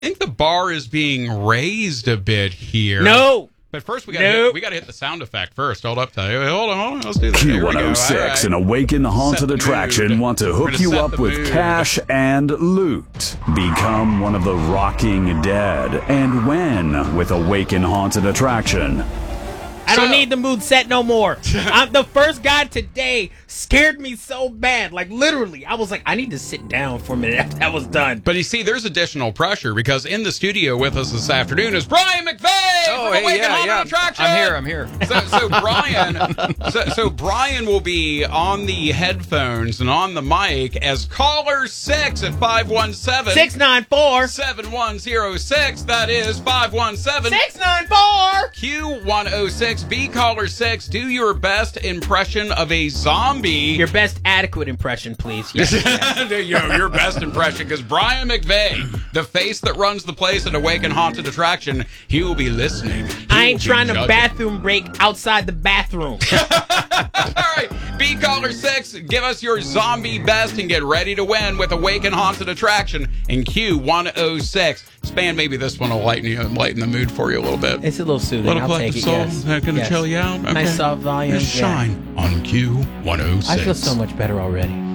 think the bar is being raised a bit here. No. But first, we got to hit the sound effect first. Hold up, hold on. Let's do that. Q106 and Awaken Haunted Attraction want to hook you up with cash and loot. Become one of the Rocking Dead and win with Awaken Haunted Attraction. I don't need the mood set no more. The first guy today scared me so bad. Like, literally, I was like, I need to sit down for a minute after that was done. But you see, there's additional pressure because in the studio with us this afternoon is Brian McVeigh from Awaken Haunted Attraction. I'm here. So Brian will be on the headphones and on the mic as caller 6 at 517 694 7106. That is 517 694 Q106. Be caller 6. Do your best impression of a zombie. Your best adequate impression, please. Yes. Your best impression, because Brian McVeigh, the face that runs the place at Awaken Haunted Attraction, he will be listening. I ain't trying to bathroom break outside the bathroom. All right, be caller 6. Give us your zombie best and get ready to win with Awaken Haunted Attraction in Q106. Span, maybe this one will lighten the mood for you a little bit. It's a little soothing. I'll take it. Is that going to chill you out? Okay. Nice soft volume. Just shine on Q106. I feel so much better already.